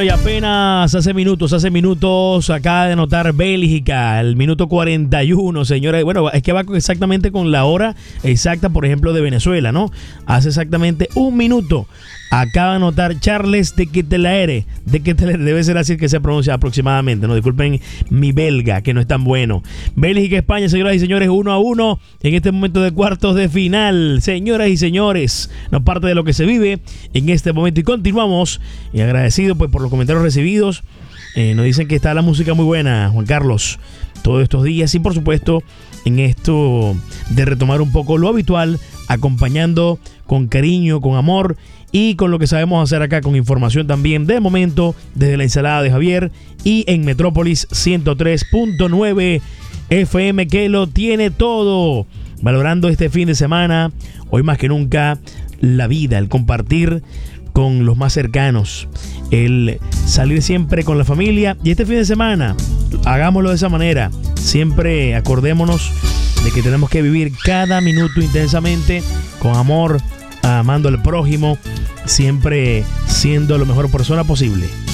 Bueno, y apenas hace minutos acaba de anotar Bélgica, el minuto 41, señores. Bueno, es que va exactamente con la hora exacta, por ejemplo, de Venezuela, ¿no? Hace exactamente un minuto. Acaba de anotar Charles de Ketelaere. Debe ser así que se pronuncia aproximadamente, ¿no? Disculpen mi belga, que no es tan bueno. Bélgica, España, señoras y señores, 1-1 en este momento de cuartos de final. Señoras y señores, no parte de lo que se vive en este momento. Y continuamos, y agradecido pues por los comentarios recibidos. Nos dicen que está la música muy buena, Juan Carlos, todos estos días. Y por supuesto, en esto de retomar un poco lo habitual, acompañando con cariño, con amor y con lo que sabemos hacer acá, con información también de momento desde la ensalada de Javier y en Metrópolis 103.9 FM, que lo tiene todo. Valorando este fin de semana, hoy más que nunca, la vida, el compartir con los más cercanos, el salir siempre con la familia. Y este fin de semana, hagámoslo de esa manera. Siempre acordémonos de que tenemos que vivir cada minuto intensamente, con amor, amando al prójimo, siempre siendo la mejor persona posible.